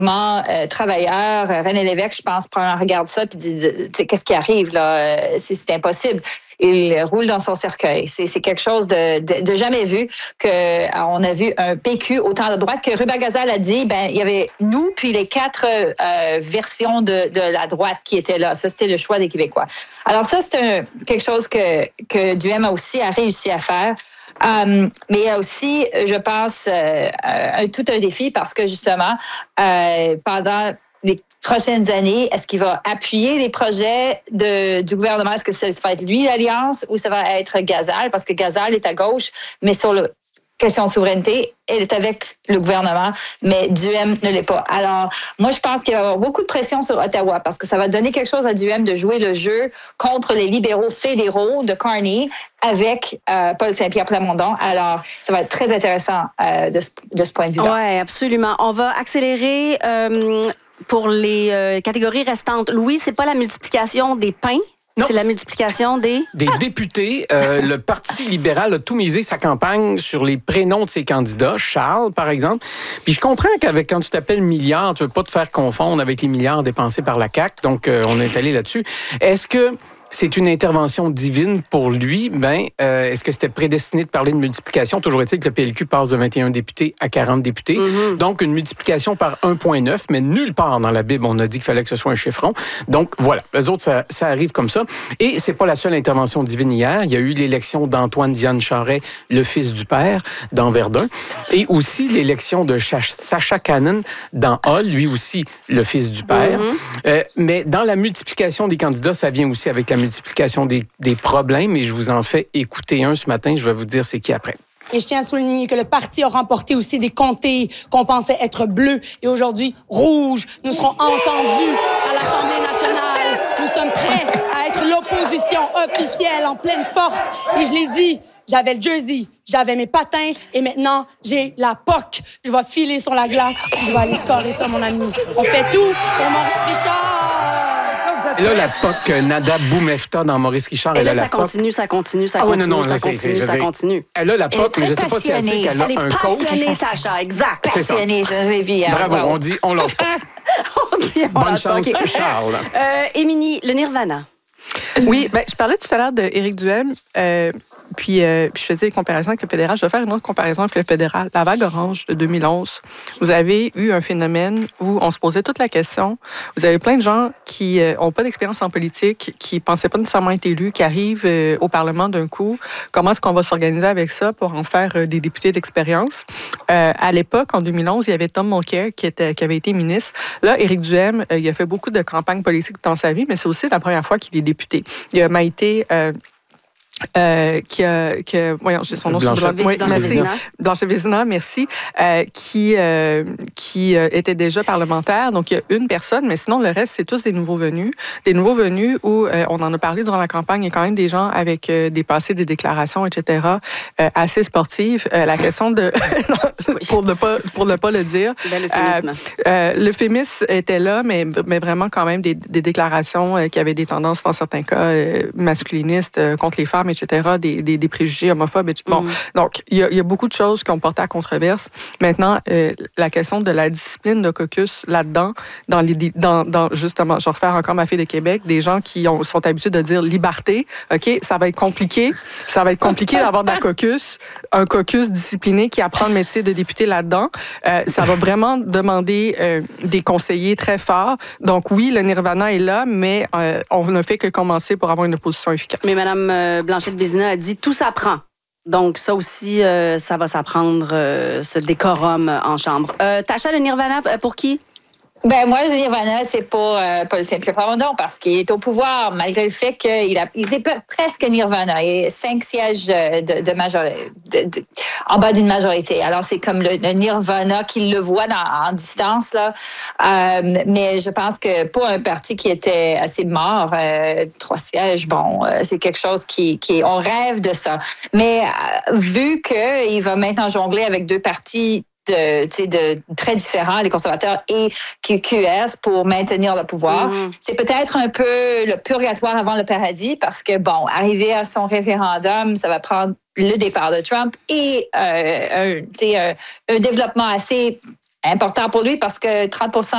travailleurs. René Lévesque, je pense, regarde ça puis dit, qu'est-ce qui arrive là? C'est impossible. Il roule dans son cercueil. C'est quelque chose de jamais vu on a vu un PQ autant de droite que Ruba Gazal a dit, il y avait nous puis les 4 versions de la droite qui étaient là. Ça, c'était le choix des Québécois. Alors ça, c'est quelque chose que Duhem a aussi réussi à faire. Mais il y a aussi, je pense, tout un défi parce que justement, pendant les prochaines années, est-ce qu'il va appuyer les projets du gouvernement? Est-ce que ça va être lui, l'Alliance, ou ça va être Gazal? Parce que Gazal est à gauche, mais sur la question de souveraineté, elle est avec le gouvernement, mais Duhem ne l'est pas. Alors, moi, je pense qu'il va y avoir beaucoup de pression sur Ottawa parce que ça va donner quelque chose à Duhem de jouer le jeu contre les libéraux fédéraux de Carney avec Paul Saint-Pierre Plamondon. Alors, ça va être très intéressant de ce point de vue-là. Oui, absolument. On va accélérer pour les catégories restantes. Louis, c'est pas la multiplication des pains? Non, c'est la multiplication des députés. Le Parti libéral a tout misé sa campagne sur les prénoms de ses candidats. Charles, par exemple. Puis je comprends quand tu t'appelles milliard, tu veux pas te faire confondre avec les milliards dépensés par la CAQ. Donc, on est allé là-dessus. Est-ce que c'est une intervention divine pour lui? Est-ce que c'était prédestiné de parler de multiplication? Toujours est-il que le PLQ passe de 21 députés à 40 députés. Mm-hmm. Donc, une multiplication par 1,9, mais nulle part dans la Bible, on a dit qu'il fallait que ce soit un chiffron. Donc, voilà. Eux autres, ça arrive comme ça. Et c'est pas la seule intervention divine hier. Il y a eu l'élection d'Antoine Diane Charest, le fils du père, dans Verdun. Et aussi l'élection de Sacha Cannon dans Hull, lui aussi, le fils du père. Mm-hmm. Mais dans la multiplication des candidats, ça vient aussi avec la multiplication des problèmes, et je vous en fais écouter un ce matin. Je vais vous dire c'est qui après. Et je tiens à souligner que le parti a remporté aussi des comtés qu'on pensait être bleus et aujourd'hui rouges. Nous serons entendus à l'Assemblée nationale. Nous sommes prêts à être l'opposition officielle en pleine force. Et je l'ai dit, j'avais le jersey, j'avais mes patins et maintenant j'ai la POC. Je vais filer sur la glace, je vais aller scorer sur mon ami. On fait tout pour Maurice Richard. Et là, la POC, Nada Boumefta dans Maurice Richard. Et là, ça continue. Elle a la POC, mais je ne sais pas si elle sait qu'elle a un coach. Elle est passionnée, Sacha, exact. Passionnée, ça, j'ai vu. Bravo, on lâche pas. Bonne chance, Charles. Émilie, le Nirvana. Oui, je parlais tout à l'heure d'Éric Duhem, puis je faisais des comparaisons avec le fédéral. Je vais faire une autre comparaison avec le fédéral. La vague orange de 2011, vous avez eu un phénomène où on se posait toute la question. Vous avez plein de gens qui n'ont pas d'expérience en politique, qui ne pensaient pas nécessairement être élus, qui arrivent au Parlement d'un coup. Comment est-ce qu'on va s'organiser avec ça pour en faire des députés d'expérience? À l'époque, en 2011, il y avait Tom Mulcair qui avait été ministre. Là, Éric Duhem, il a fait beaucoup de campagnes politiques dans sa vie, mais c'est aussi la première fois qu'il est député. Il y a Maïté voyons, j'ai son nom sur Blanchet Vézina, merci, qui était déjà parlementaire. Donc, il y a une personne, mais sinon, le reste, c'est tous des nouveaux venus. Des nouveaux venus où, on en a parlé durant la campagne, il y a quand même des gens avec des passés, des déclarations, etc., assez sportives. La question de... pour ne pas le dire. L'euphémisme était là, mais vraiment quand même des déclarations qui avaient des tendances, dans certains cas, masculinistes contre les femmes, etc., des préjugés homophobes. Bon, donc, il y a beaucoup de choses qui ont porté à controverse. Maintenant, la question de la discipline de caucus là-dedans, justement, je vais refaire encore ma fille de Québec, des gens qui sont habitués de dire liberté, OK, ça va être compliqué. Ça va être compliqué d'avoir de la caucus, un caucus discipliné qui apprend le métier de député là-dedans. Ça va vraiment demander des conseillers très forts. Donc, oui, le Nirvana est là, mais on ne fait que commencer pour avoir une opposition efficace. Mais Mme Blanchet-Vézina a dit tout s'apprend. Donc, ça aussi, ça va s'apprendre, ce décorum en chambre. Tacha, le Nirvana, pour qui? Moi, le Nirvana, c'est pour Paul Saint-Pierre Plamondon parce qu'il est au pouvoir, malgré le fait qu'il est presque Nirvana. Il a 5 sièges de majorité, en bas d'une majorité. Alors, c'est comme le Nirvana qu'il le voit en distance, là. Mais je pense que pour un parti qui était assez mort, 3 sièges, c'est quelque chose qui on rêve de ça. Mais vu qu'il va maintenant jongler avec 2 partis de très différents, les conservateurs et QS, pour maintenir le pouvoir. C'est peut-être un peu le purgatoire avant le paradis parce que, arriver à son référendum, ça va prendre le départ de Trump et un développement assez important pour lui parce que 30%